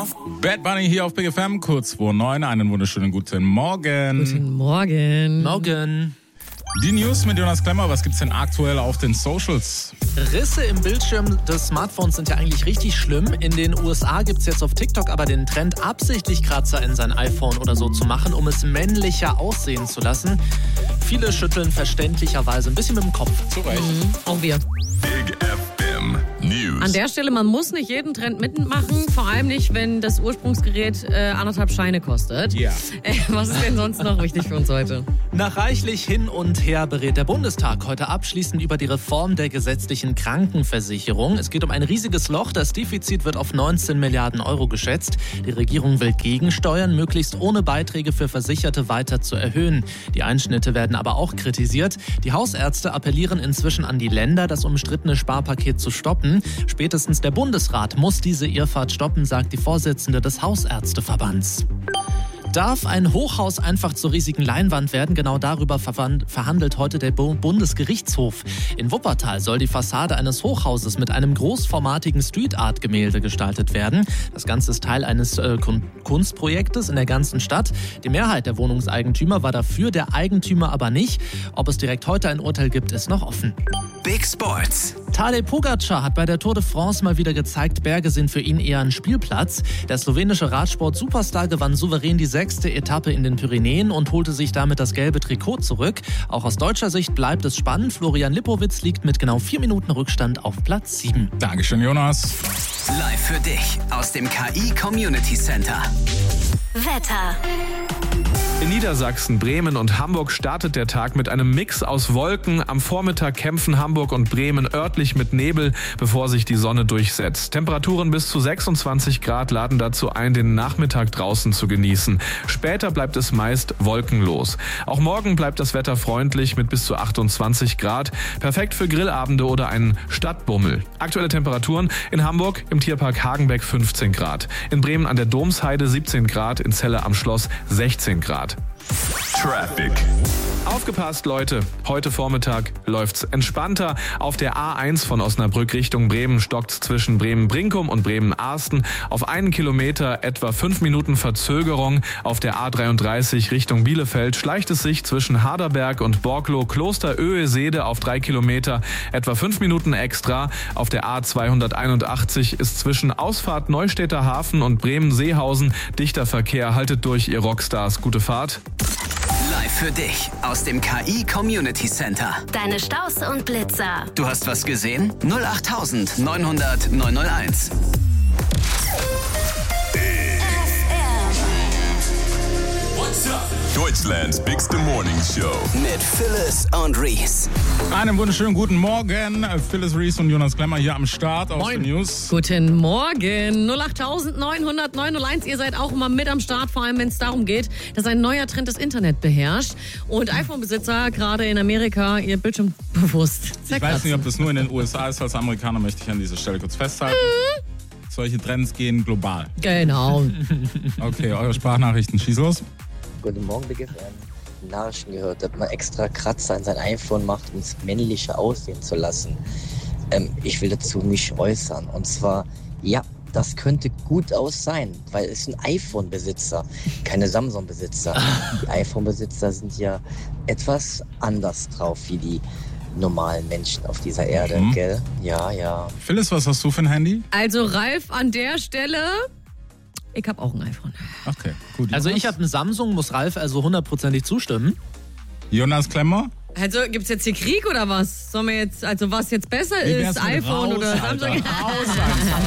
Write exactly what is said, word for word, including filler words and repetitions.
Bad Bunny hier auf Big F M, kurz vor neun. Einen wunderschönen guten Morgen. Guten Morgen. Morgen. Die News mit Jonas Klemmer. Was gibt's denn aktuell auf den Socials? Risse im Bildschirm des Smartphones sind ja eigentlich richtig schlimm. In den U S A gibt es jetzt auf TikTok aber den Trend, absichtlich Kratzer in sein iPhone oder so zu machen, um es männlicher aussehen zu lassen. Viele schütteln verständlicherweise ein bisschen mit dem Kopf. Zu Recht. Mhm, auch wir. Big F M News. An der Stelle, man muss nicht jeden Trend mitmachen, vor allem nicht, wenn das Ursprungsgerät äh, anderthalb Scheine kostet. Ja. Äh, was ist denn sonst noch wichtig für uns heute? Nach reichlich hin und her berät der Bundestag heute abschließend über die Reform der gesetzlichen Krankenversicherung. Es geht um ein riesiges Loch. Das Defizit wird auf neunzehn Milliarden Euro geschätzt. Die Regierung will gegensteuern, möglichst ohne Beiträge für Versicherte weiter zu erhöhen. Die Einschnitte werden aber auch kritisiert. Die Hausärzte appellieren inzwischen an die Länder, das umstrittene Sparpaket zu stoppen. Spätestens der Bundesrat muss diese Irrfahrt stoppen, sagt die Vorsitzende des Hausärzteverbands. Darf ein Hochhaus einfach zur riesigen Leinwand werden? Genau darüber verhandelt heute der Bundesgerichtshof. In Wuppertal soll die Fassade eines Hochhauses mit einem großformatigen Street-Art-Gemälde gestaltet werden. Das Ganze ist Teil eines äh, Kunstprojektes in der ganzen Stadt. Die Mehrheit der Wohnungseigentümer war dafür, der Eigentümer aber nicht. Ob es direkt heute ein Urteil gibt, ist noch offen. Big Sports. Tadej Pogačar hat bei der Tour de France mal wieder gezeigt, Berge sind für ihn eher ein Spielplatz. Der slowenische Radsport-Superstar gewann souverän die sechste Etappe in den Pyrenäen und holte sich damit das gelbe Trikot zurück. Auch aus deutscher Sicht bleibt es spannend. Florian Lipowitz liegt mit genau vier Minuten Rückstand auf Platz sieben. Dankeschön, Jonas. Live für dich aus dem K I Community Center. Wetter. In Niedersachsen, Bremen und Hamburg startet der Tag mit einem Mix aus Wolken. Am Vormittag kämpfen Hamburg und Bremen örtlich mit Nebel, bevor sich die Sonne durchsetzt. Temperaturen bis zu sechsundzwanzig Grad laden dazu ein, den Nachmittag draußen zu genießen. Später bleibt es meist wolkenlos. Auch morgen bleibt das Wetter freundlich mit bis zu achtundzwanzig Grad. Perfekt für Grillabende oder einen Stadtbummel. Aktuelle Temperaturen in Hamburg im Tierpark Hagenbeck fünfzehn Grad. In Bremen an der Domsheide siebzehn Grad. In Celle am Schloss sechzehn Grad. Traffic. Aufgepasst, Leute. Heute Vormittag läuft's entspannter. Auf der A eins von Osnabrück Richtung Bremen stockt's zwischen Bremen-Brinkum und Bremen-Arsten. Auf einen Kilometer etwa fünf Minuten Verzögerung. Auf der A dreiunddreißig Richtung Bielefeld schleicht es sich zwischen Harderberg und Borklo-Kloster-Oehe-Seede auf drei Kilometer etwa fünf Minuten extra. Auf der A zweihunderteinundachtzig ist zwischen Ausfahrt Neustädter Hafen und Bremen-Seehausen dichter Verkehr. Haltet durch, ihr Rockstars. Gute Fahrt. Live für dich aus dem K I Community Center. Deine Staus und Blitzer. Du hast was gesehen? null acht neunhundert neunhunderteins. Deutschlands bigste Morning Show mit Phyllis und Reese. Einen wunderschönen guten Morgen. Phyllis, Reese und Jonas Klemmer hier am Start aus Moin. den News. Guten Morgen. null acht neunhundert neunhunderteins. Ihr seid auch immer mit am Start, vor allem wenn es darum geht, dass ein neuer Trend das Internet beherrscht. Und iPhone-Besitzer, gerade in Amerika, ihr Bildschirm bewusst. Ich weiß nicht, ob das nur in den U S A ist. Als Amerikaner möchte ich an dieser Stelle kurz festhalten. Mhm. Solche Trends gehen global. Genau. Okay, eure Sprachnachrichten, schieß los. Guten Morgen, Big F M. Nachrichten gehört, dass man extra Kratzer in sein iPhone macht, um es männlicher aussehen zu lassen. Ähm, ich will dazu mich äußern. Und zwar, ja, das könnte gut aus sein, weil es ein iPhone-Besitzer, keine Samsung-Besitzer. Die iPhone-Besitzer sind ja etwas anders drauf wie die normalen Menschen auf dieser Erde, Mhm. gell? Ja, ja. Phyllis, was hast du für ein Handy? Also Ralf, an der Stelle, ich habe auch ein iPhone. Okay, gut. Also Jonas? ich habe einen Samsung, muss Ralf also hundertprozentig zustimmen. Jonas Klemmer? Also gibt's jetzt hier Krieg oder was? Sollen wir jetzt, also was jetzt besser Wie wär's ist, mit iPhone raus, oder Alter, Samsung? raus, Alter.